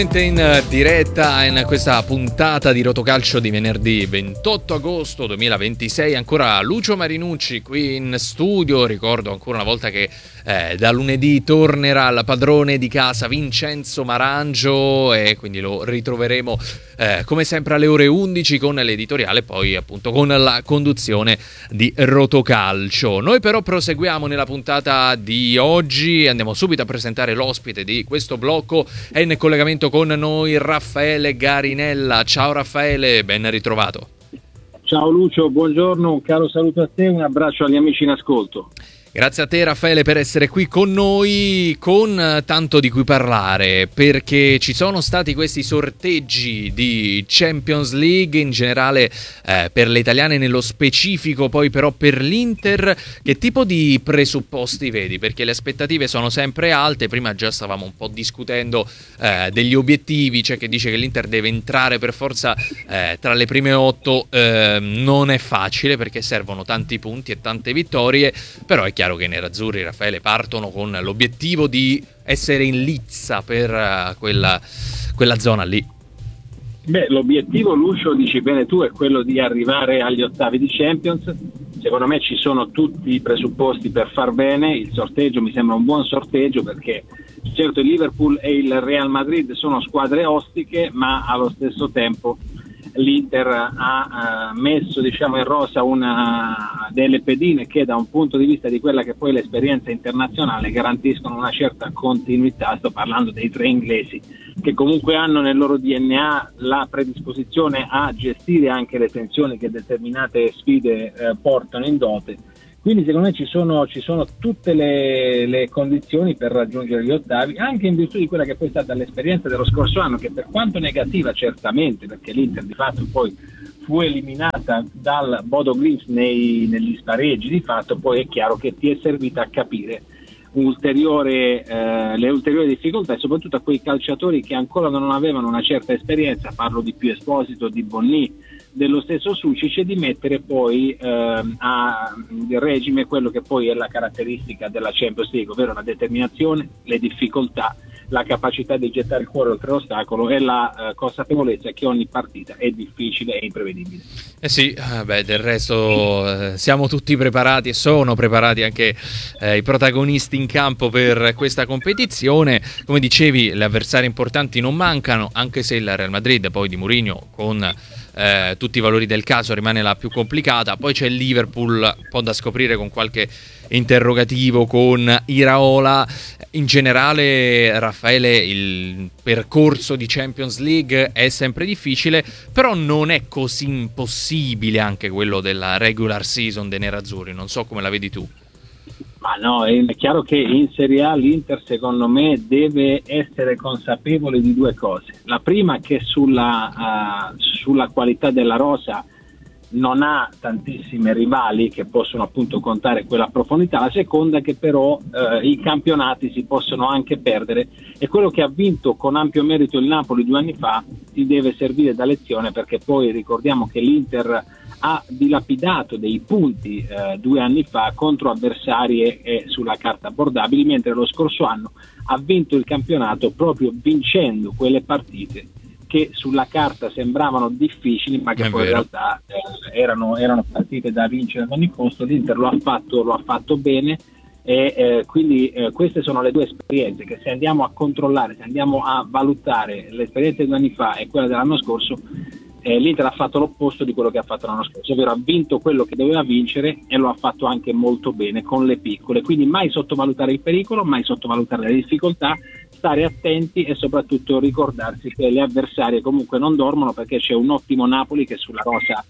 In diretta in questa puntata di Rotocalcio di venerdì 28 agosto 2026, ancora Lucio Marinucci qui in studio. Ricordo ancora una volta che da lunedì tornerà il padrone di casa Vincenzo Marangio e quindi lo ritroveremo come sempre alle ore 11 con l'editoriale, poi appunto con la conduzione di Rotocalcio. Noi però proseguiamo nella puntata di oggi, andiamo subito a presentare l'ospite di questo blocco. È in collegamento con noi Raffaele Garinella. Ciao Raffaele, ben ritrovato. Ciao Lucio, buongiorno, un caro saluto a te, un abbraccio agli amici in ascolto. Grazie a te Raffaele per essere qui con noi, con tanto di cui parlare, perché ci sono stati questi sorteggi di Champions League in generale per le italiane, nello specifico poi però per l'Inter. Che tipo di presupposti vedi? Perché le aspettative sono sempre alte. Prima già stavamo un po' discutendo degli obiettivi, c'è chi dice che l'Inter deve entrare per forza tra le prime 8, non è facile perché servono tanti punti e tante vittorie, però è chiaro che i nerazzurri, Raffaele, partono con l'obiettivo di essere in lizza per quella zona lì. Beh, l'obiettivo, Lucio, dici bene tu, è quello di arrivare agli ottavi di Champions. Secondo me ci sono tutti i presupposti per far bene. Il sorteggio mi sembra un buon sorteggio perché certo il Liverpool e il Real Madrid sono squadre ostiche, ma allo stesso tempo l'Inter ha messo in rosa delle pedine che da un punto di vista di quella che poi è l'esperienza internazionale garantiscono una certa continuità. Sto parlando dei tre inglesi che comunque hanno nel loro DNA la predisposizione a gestire anche le tensioni che determinate sfide portano in dote. Quindi secondo me ci sono tutte le condizioni per raggiungere gli ottavi, anche in virtù di quella che poi è stata l'esperienza dello scorso anno, che per quanto negativa certamente, perché l'Inter di fatto poi fu eliminata dal Bodo Glimt negli spareggi, di fatto poi è chiaro che ti è servita a capire le ulteriori difficoltà e soprattutto a quei calciatori che ancora non avevano una certa esperienza, parlo di Più Esposito, di Bonni, dello stesso Sucic, e di mettere poi a regime quello che poi è la caratteristica della Champions League, ovvero la determinazione, le difficoltà, la capacità di gettare il cuore oltre l'ostacolo e la consapevolezza che ogni partita è difficile e imprevedibile. Sì, del resto siamo tutti preparati e sono preparati anche i protagonisti in campo per questa competizione. Come dicevi, le avversarie importanti non mancano, anche se il Real Madrid poi di Mourinho con tutti i valori del caso rimane la più complicata. Poi c'è il Liverpool, un po' da scoprire con qualche interrogativo con Iraola. In generale, Raffaele, il percorso di Champions League è sempre difficile, però non è così impossibile anche quello della regular season dei nerazzurri. Non so come la vedi tu. Ma no, è chiaro che in Serie A l'Inter secondo me deve essere consapevole di due cose. La prima, che sulla qualità della rosa non ha tantissime rivali che possono appunto contare quella profondità. La seconda, che però i campionati si possono anche perdere, e quello che ha vinto con ampio merito il Napoli 2 anni fa ti deve servire da lezione, perché poi ricordiamo che l'Inter ha dilapidato dei punti 2 anni fa contro avversarie sulla carta abbordabili, mentre lo scorso anno ha vinto il campionato proprio vincendo quelle partite che sulla carta sembravano difficili, ma che poi in realtà erano partite da vincere ad ogni costo. L'Inter lo ha fatto bene, e quindi queste sono le due esperienze che, se andiamo a controllare, se andiamo a valutare l'esperienza di 2 anni fa e quella dell'anno scorso, l'Inter ha fatto l'opposto di quello che ha fatto l'anno scorso, ovvero ha vinto quello che doveva vincere e lo ha fatto anche molto bene con le piccole. Quindi mai sottovalutare il pericolo, mai sottovalutare le difficoltà, stare attenti e soprattutto ricordarsi che le avversarie comunque non dormono, perché c'è un ottimo Napoli che sulla rosa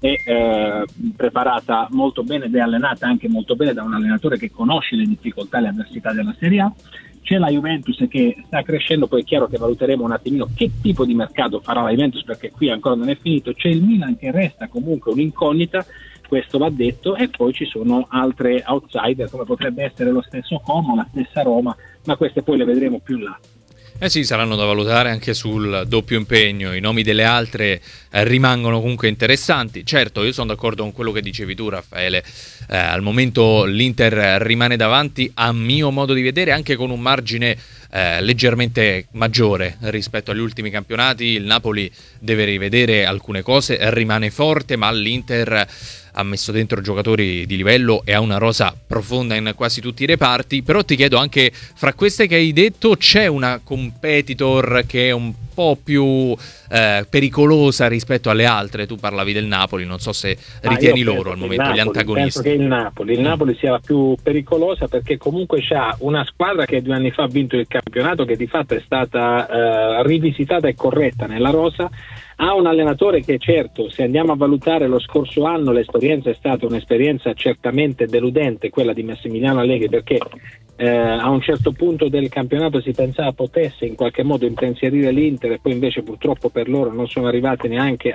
è preparata molto bene ed è allenata anche molto bene da un allenatore che conosce le difficoltà e le avversità della Serie A. C'è la Juventus che sta crescendo, poi è chiaro che valuteremo un attimino che tipo di mercato farà la Juventus, perché qui ancora non è finito. C'è il Milan che resta comunque un'incognita, questo va detto, e poi ci sono altre outsider come potrebbe essere lo stesso Como, la stessa Roma, ma queste poi le vedremo più in là. Eh sì, saranno da valutare anche sul doppio impegno. I nomi delle altre rimangono comunque interessanti. Certo, io sono d'accordo con quello che dicevi tu, Raffaele. Al momento l'Inter rimane davanti, a mio modo di vedere, anche con un margine leggermente maggiore rispetto agli ultimi campionati. Il Napoli deve rivedere alcune cose, rimane forte, ma l'Inter ha messo dentro giocatori di livello e ha una rosa profonda in quasi tutti i reparti. Però ti chiedo anche, fra queste che hai detto, c'è una competitor che è un po' più pericolosa rispetto alle altre? Tu parlavi del Napoli, non so se ritieni loro al momento gli antagonisti. Penso che il Napoli sia la più pericolosa, perché comunque c'ha una squadra che 2 anni fa ha vinto il campionato, che di fatto è stata rivisitata e corretta nella rosa. Ha un allenatore che, certo, se andiamo a valutare lo scorso anno, l'esperienza è stata un'esperienza certamente deludente, quella di Massimiliano Allegri, perché a un certo punto del campionato si pensava potesse in qualche modo impensierire l'Inter, e poi invece purtroppo per loro non sono arrivati neanche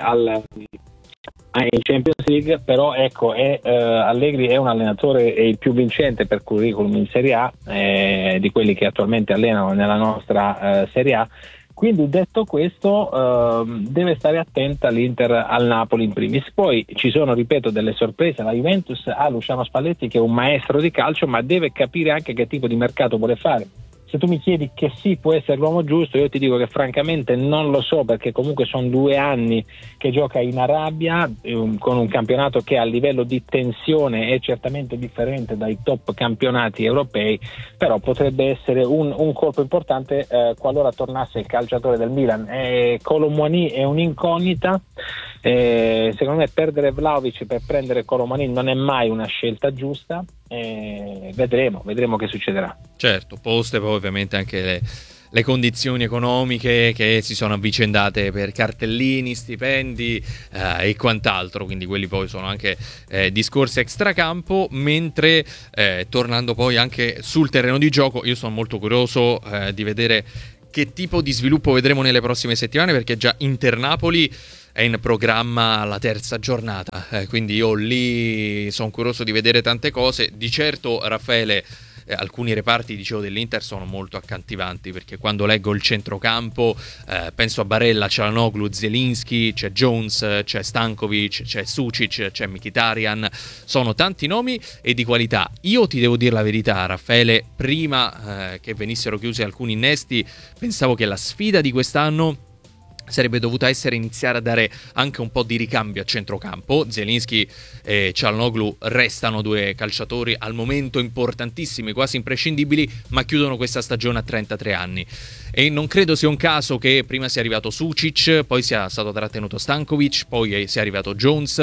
in Champions League. Però ecco, Allegri è un allenatore il più vincente per curriculum in Serie A, di quelli che attualmente allenano nella nostra Serie A. Quindi, detto questo, deve stare attenta l'Inter al Napoli in primis. Poi ci sono, ripeto, delle sorprese. La Juventus ha Luciano Spalletti, che è un maestro di calcio, ma deve capire anche che tipo di mercato vuole fare. Se tu mi chiedi che sì, può essere l'uomo giusto, io ti dico che francamente non lo so, perché comunque sono 2 anni che gioca in Arabia, con un campionato che a livello di tensione è certamente differente dai top campionati europei, però potrebbe essere un colpo importante qualora tornasse il calciatore del Milan. Kolo Muani è un'incognita. Secondo me perdere Vlahovic per prendere Kolo Muani non è mai una scelta giusta. Vedremo che succederà. Certo, poste poi ovviamente anche le condizioni economiche che si sono avvicendate per cartellini, stipendi e quant'altro, quindi quelli poi sono anche discorsi extracampo. Mentre tornando poi anche sul terreno di gioco, io sono molto curioso di vedere che tipo di sviluppo vedremo nelle prossime settimane, perché già Inter-Napoli è in programma la 3ª giornata, quindi io lì sono curioso di vedere tante cose. Di certo, Raffaele, alcuni reparti, dicevo, dell'Inter sono molto accattivanti, perché quando leggo il centrocampo penso a Barella, Çalhanoğlu, Zielinski, c'è Jones, c'è Stankovic, c'è Sucic, c'è Mkhitaryan. Sono tanti nomi e di qualità. Io ti devo dire la verità, Raffaele, prima che venissero chiusi alcuni innesti, pensavo che la sfida di quest'anno sarebbe dovuta essere iniziare a dare anche un po' di ricambio a centrocampo. Zielinski e Çalhanoğlu restano 2 calciatori al momento importantissimi, quasi imprescindibili, ma chiudono questa stagione a 33 anni. E non credo sia un caso che prima sia arrivato Sucic, poi sia stato trattenuto Stankovic, poi sia arrivato Jones,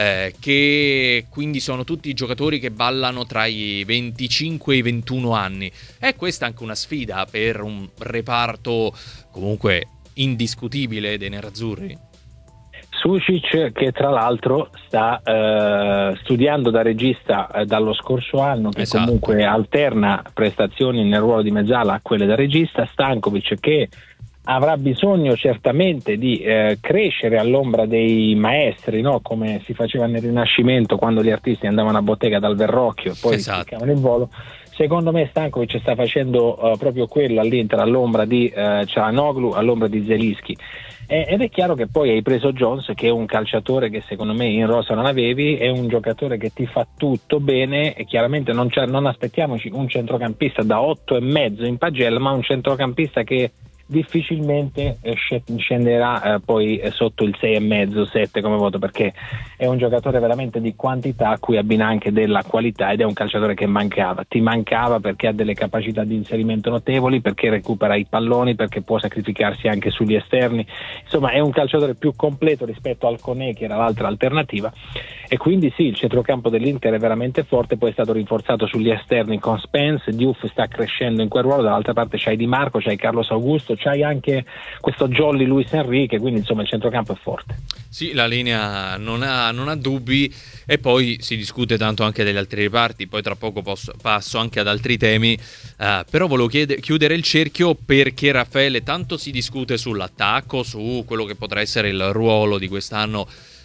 che quindi sono tutti giocatori che ballano tra i 25 e i 21 anni. E questa è anche una sfida per un reparto comunque indiscutibile dei nerazzurri. Sucic, che tra l'altro sta studiando da regista dallo scorso anno, che esatto, comunque alterna prestazioni nel ruolo di mezzala a quelle da regista. Stankovic, che avrà bisogno certamente di crescere all'ombra dei maestri, no? Come si faceva nel Rinascimento, quando gli artisti andavano a bottega dal Verrocchio e poi spiccavano il volo. Secondo me Stankovic sta facendo proprio quello all'Inter, all'ombra di Çalhanoğlu, all'ombra di Zielinski. Ed è chiaro che poi hai preso Jones, che è un calciatore che secondo me in rosa non avevi, è un giocatore che ti fa tutto bene, e chiaramente non aspettiamoci un centrocampista da 8,5 in pagella, ma un centrocampista che difficilmente scenderà poi sotto il 6,5, 7 come voto, perché è un giocatore veramente di quantità a cui abbina anche della qualità, ed è un calciatore che ti mancava perché ha delle capacità di inserimento notevoli, perché recupera i palloni, perché può sacrificarsi anche sugli esterni. Insomma, è un calciatore più completo rispetto al Koné, che era l'altra alternativa, e quindi sì, il centrocampo dell'Inter è veramente forte. Poi è stato rinforzato sugli esterni con Spence, Diouf sta crescendo in quel ruolo, dall'altra parte c'hai Di Marco, c'hai Carlos Augusto, c'hai anche questo jolly Luis Enrique, quindi insomma il centrocampo è forte. Sì, la linea non ha dubbi, e poi si discute tanto anche degli altri reparti. Poi tra poco passo anche ad altri temi, però volevo chiudere il cerchio, perché Raffaele, tanto si discute sull'attacco, su quello che potrà essere il ruolo di quest'anno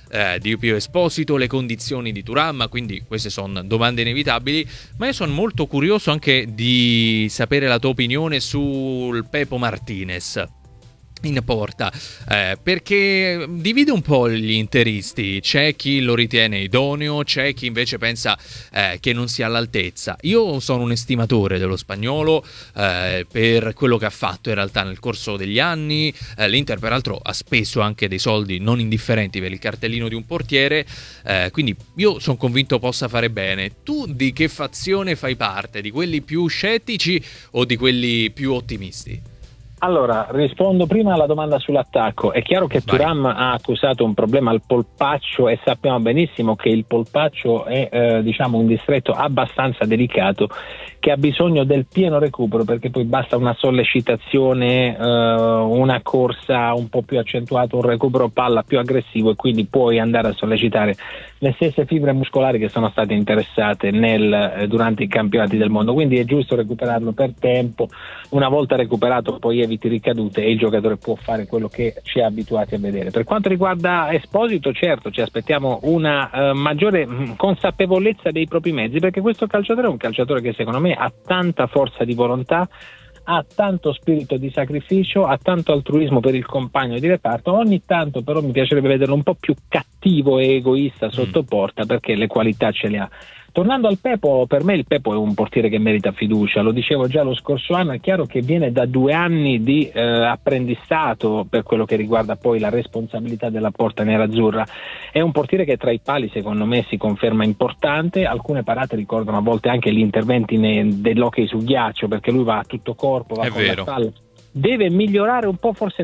di Pio Esposito, le condizioni di Thuram, quindi queste sono domande inevitabili, ma io sono molto curioso anche di sapere la tua opinione sul Pepo Martinez in porta, perché divide un po' gli interisti. C'è chi lo ritiene idoneo, c'è chi invece pensa che non sia all'altezza. Io sono un estimatore dello spagnolo per quello che ha fatto in realtà nel corso degli anni. L'Inter peraltro ha speso anche dei soldi non indifferenti per il cartellino di un portiere, quindi io sono convinto possa fare bene. Tu di che fazione fai parte? Di quelli più scettici o di quelli più ottimisti? Allora, rispondo prima alla domanda sull'attacco. È chiaro che Thuram ha accusato un problema al polpaccio e sappiamo benissimo che il polpaccio è un distretto abbastanza delicato che ha bisogno del pieno recupero, perché poi basta una sollecitazione, una corsa un po' più accentuata, un recupero palla più aggressivo e quindi puoi andare a sollecitare le stesse fibre muscolari che sono state interessate durante i campionati del mondo. Quindi è giusto recuperarlo per tempo. Una volta recuperato poi eviti ricadute e il giocatore può fare quello che ci ha abituati a vedere. Per quanto riguarda Esposito, certo ci aspettiamo una maggiore consapevolezza dei propri mezzi, perché questo calciatore è un calciatore che secondo me ha tanta forza di volontà, ha tanto spirito di sacrificio, ha tanto altruismo per il compagno di reparto. Ogni tanto però mi piacerebbe vederlo un po' più cattivo e egoista sotto porta, perché le qualità ce le ha. Tornando al Pepo, per me il Pepo è un portiere che merita fiducia, lo dicevo già lo scorso anno. È chiaro che viene da 2 anni di apprendistato per quello che riguarda poi la responsabilità della porta nerazzurra. È un portiere che tra i pali secondo me si conferma importante, alcune parate ricordano a volte anche gli interventi dell'hockey su ghiaccio, perché lui va a tutto corpo, va con la spalla. Deve migliorare un po' forse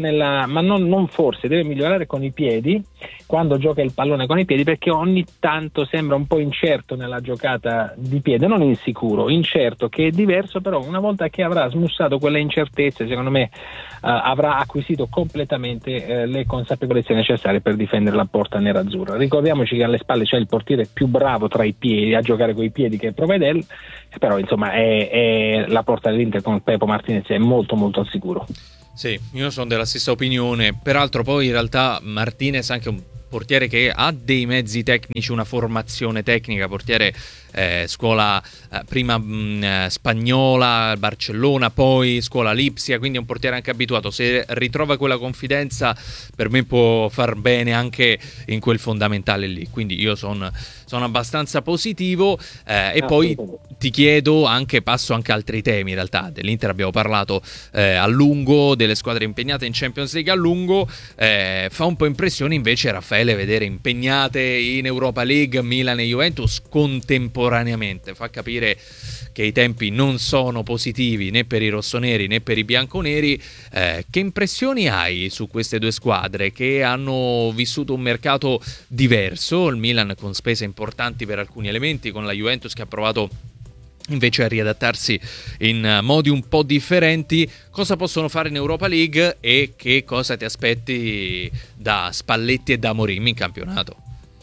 deve migliorare con i piedi, quando gioca il pallone con i piedi, perché ogni tanto sembra un po' incerto nella giocata di piede, non insicuro, incerto, che è diverso. Però una volta che avrà smussato quelle incertezze, secondo me avrà acquisito completamente le consapevolezze necessarie per difendere la porta nerazzurra. Ricordiamoci che alle spalle c'è il portiere più bravo tra i piedi, a giocare con i piedi, che è Provedel, però insomma è la porta dell'Inter con Pepo Martinez è molto molto al sicuro. Sì, io sono della stessa opinione. Peraltro poi in realtà Martinez è anche un portiere che ha dei mezzi tecnici, una formazione tecnica, portiere scuola prima spagnola, Barcellona, poi scuola Lipsia, quindi è un portiere anche abituato. Se ritrova quella confidenza, per me può far bene anche in quel fondamentale lì, quindi io sono abbastanza positivo. E poi ti chiedo passo anche altri temi. In realtà dell'Inter abbiamo parlato a lungo, delle squadre impegnate in Champions League a lungo. Fa un po' impressione invece, Raffaele, vedere impegnate in Europa League Milan e Juventus contemporaneamente. Fa capire che i tempi non sono positivi né per i rossoneri né per i bianconeri. Che impressioni hai su queste due squadre che hanno vissuto un mercato diverso? Il Milan con spese importanti per alcuni elementi, con la Juventus che ha provato invece a riadattarsi in modi un po' differenti. Cosa possono fare in Europa League e che cosa ti aspetti da Spalletti e da Mourinho in campionato?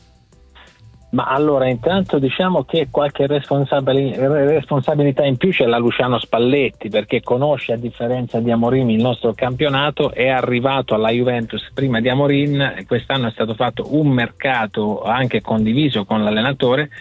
Ma allora, intanto diciamo che qualche responsabilità in più c'è la Luciano Spalletti, perché conosce, a differenza di Amorim, il nostro campionato. È arrivato alla Juventus prima di Amorim. Quest'anno è stato fatto un mercato anche condiviso con l'allenatore,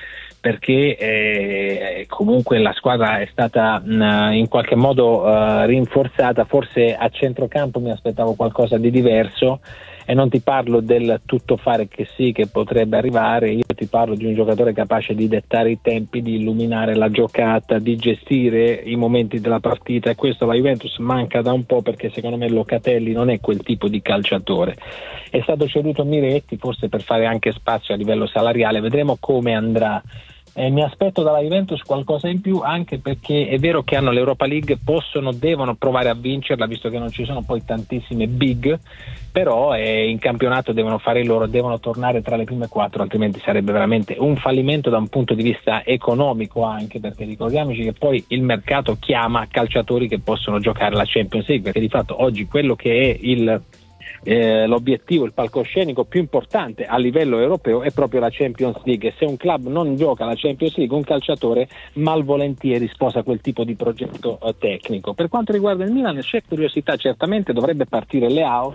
perché comunque la squadra è stata in qualche modo rinforzata. Forse a centrocampo mi aspettavo qualcosa di diverso, e non ti parlo del tuttofare che sì, che potrebbe arrivare. Io ti parlo di un giocatore capace di dettare i tempi, di illuminare la giocata, di gestire i momenti della partita, e questo la Juventus manca da un po', perché secondo me Locatelli non è quel tipo di calciatore. È stato ceduto Miretti, forse per fare anche spazio a livello salariale, vedremo come andrà. Mi aspetto dalla Juventus qualcosa in più, anche perché è vero che hanno l'Europa League, devono provare a vincerla, visto che non ci sono poi tantissime big, però in campionato devono fare loro, devono tornare tra le prime 4, altrimenti sarebbe veramente un fallimento da un punto di vista economico, anche perché ricordiamoci che poi il mercato chiama calciatori che possono giocare la Champions League, perché di fatto oggi quello che è l'obiettivo, il palcoscenico più importante a livello europeo è proprio la Champions League, e se un club non gioca la Champions League, un calciatore malvolentieri sposa quel tipo di progetto tecnico. Per quanto riguarda il Milan c'è curiosità, certamente dovrebbe partire Leao,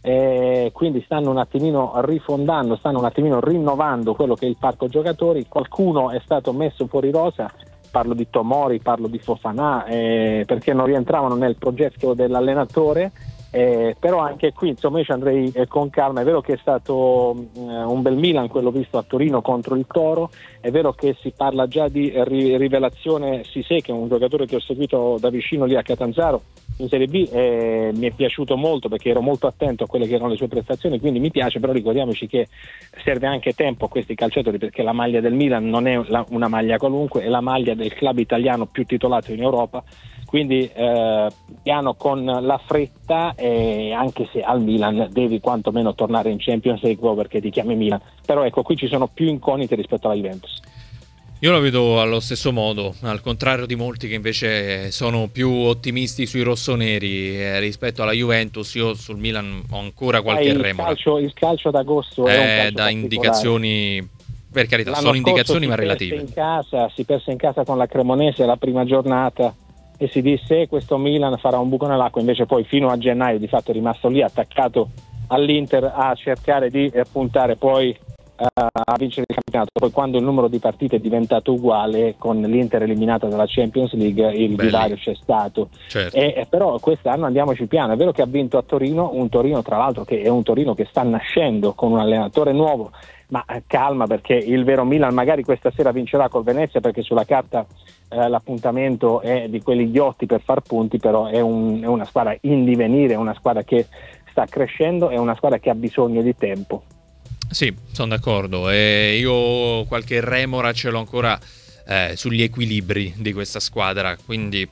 quindi stanno un attimino rifondando, stanno un attimino rinnovando quello che è il parco giocatori. Qualcuno è stato messo fuori rosa, parlo di Tomori, parlo di Fofana, perché non rientravano nel progetto dell'allenatore. Però anche qui insomma io ci andrei con calma. È vero che è stato un bel Milan quello visto a Torino contro il Toro, è vero che si parla già di rivelazione Cissé, che è un giocatore che ho seguito da vicino lì a Catanzaro in Serie B, mi è piaciuto molto perché ero molto attento a quelle che erano le sue prestazioni, quindi mi piace. Però ricordiamoci che serve anche tempo a questi calciatori, perché la maglia del Milan non è una maglia qualunque, è la maglia del club italiano più titolato in Europa. Quindi piano con la fretta, anche se al Milan devi quantomeno tornare in Champions League perché ti chiami Milan. Però ecco, qui ci sono più incognite rispetto alla Juventus. Io la vedo allo stesso modo, al contrario di molti che invece sono più ottimisti sui rossoneri rispetto alla Juventus. Io sul Milan ho ancora qualche remora. Il calcio d'agosto è un calcio da indicazioni, per carità, l'anno sono indicazioni ma si relative. perse in casa con la Cremonese la prima giornata e si disse questo Milan farà un buco nell'acqua, invece poi fino a gennaio di fatto è rimasto lì attaccato all'Inter a cercare di puntare poi a vincere il campionato. Poi quando il numero di partite è diventato uguale, con l'Inter eliminata dalla Champions League, il divario c'è stato. Certo. Però quest'anno andiamoci piano. È vero che ha vinto a Torino, un Torino tra l'altro che è un Torino che sta nascendo con un allenatore nuovo, ma calma, perché il vero Milan magari questa sera vincerà col Venezia, perché sulla carta l'appuntamento è di quelli ghiotti per far punti, però è una squadra in divenire, è una squadra che sta crescendo, è una squadra che ha bisogno di tempo. Sì, sono d'accordo. Io qualche remora ce l'ho ancora sugli equilibri di questa squadra, quindi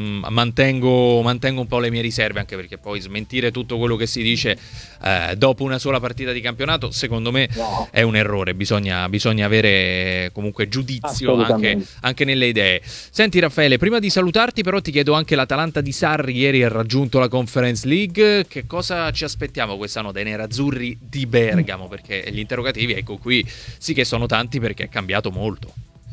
mantengo un po' le mie riserve, anche perché poi smentire tutto quello che si dice dopo una sola partita di campionato secondo me è un errore. Bisogna avere comunque giudizio anche nelle idee. Senti Raffaele, prima di salutarti però ti chiedo anche: l'Atalanta di Sarri ieri ha raggiunto la Conference League, che cosa ci aspettiamo quest'anno dai nerazzurri di Bergamo? Perché gli interrogativi, ecco qui sì che sono tanti, perché è cambiato molto.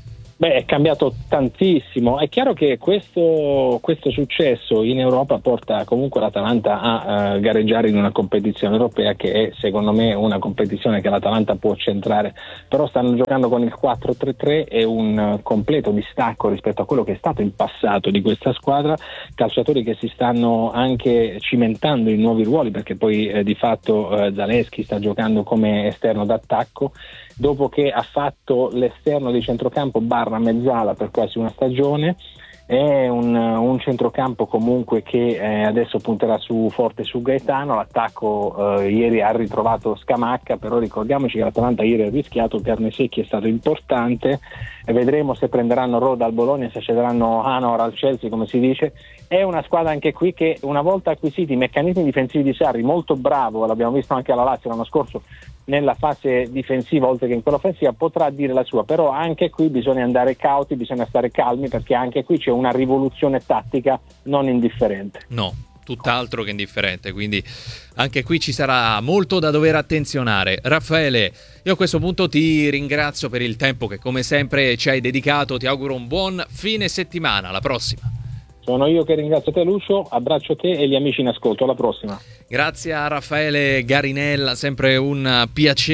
È cambiato tantissimo. È chiaro che questo successo in Europa porta comunque l'Atalanta a gareggiare in una competizione europea, che è secondo me una competizione che l'Atalanta può centrare. Però stanno giocando con il 4-3-3, è un completo distacco rispetto a quello che è stato il passato di questa squadra, calciatori che si stanno anche cimentando in nuovi ruoli, perché poi di fatto Zalewski sta giocando come esterno d'attacco, dopo che ha fatto l'esterno di centrocampo barra mezzala per quasi una stagione. È un centrocampo comunque che adesso punterà forte su Gaetano. L'attacco ieri ha ritrovato Scamacca, però ricordiamoci che l'Atalanta ieri ha rischiato, Carnesecchi è stato importante, e vedremo se prenderanno Roda al Bologna, se cederanno Hanor al Chelsea, come si dice. È una squadra anche qui che, una volta acquisiti i meccanismi difensivi di Sarri, molto bravo, l'abbiamo visto anche alla Lazio l'anno scorso nella fase difensiva oltre che in quella offensiva, potrà dire la sua. Però anche qui bisogna andare cauti, bisogna stare calmi, perché anche qui c'è una rivoluzione tattica non indifferente. No, tutt'altro che indifferente, quindi anche qui ci sarà molto da dover attenzionare. Raffaele, io a questo punto ti ringrazio per il tempo che come sempre ci hai dedicato, ti auguro un buon fine settimana, alla prossima. Sono io che ringrazio te Lucio, abbraccio te e gli amici in ascolto, alla prossima. Grazie a Raffaele Garinella, sempre un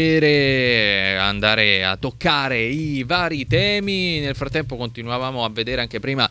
piacere andare a toccare i vari temi. Nel frattempo continuavamo a vedere anche prima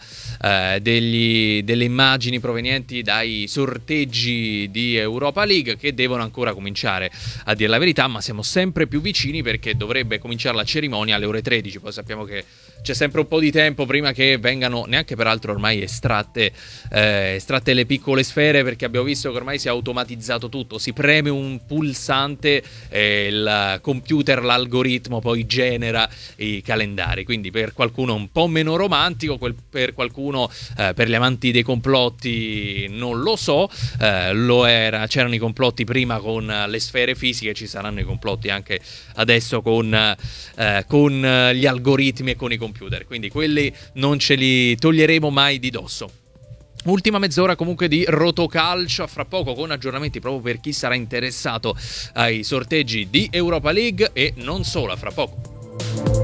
delle immagini provenienti dai sorteggi di Europa League, che devono ancora cominciare, a dire la verità, ma siamo sempre più vicini, perché dovrebbe cominciare la cerimonia alle ore 13. Poi sappiamo che c'è sempre un po' di tempo prima che vengano, neanche peraltro ormai estratte le piccole sfere, perché abbiamo visto che ormai si è automatizzato tutto, si preme un pulsante e il computer, l'algoritmo poi genera i calendari. Quindi per qualcuno un po' meno romantico, per qualcuno, per gli amanti dei complotti non lo so, lo era, c'erano i complotti prima con le sfere fisiche, ci saranno i complotti anche adesso con gli algoritmi e con i computer, quindi quelli non ce li toglieremo mai di dosso. Ultima mezz'ora comunque di Rotocalcio, fra poco con aggiornamenti proprio per chi sarà interessato ai sorteggi di Europa League e non solo, fra poco.